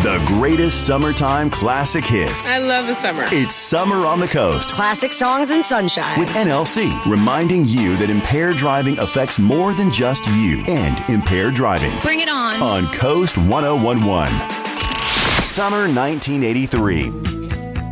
The greatest summertime classic hits. I love the summer. It's Summer on the Coast. Classic songs and sunshine. With NLC, reminding you that impaired driving affects more than just you and impaired driving. Bring it on. On Coast 1011. Summer 1983.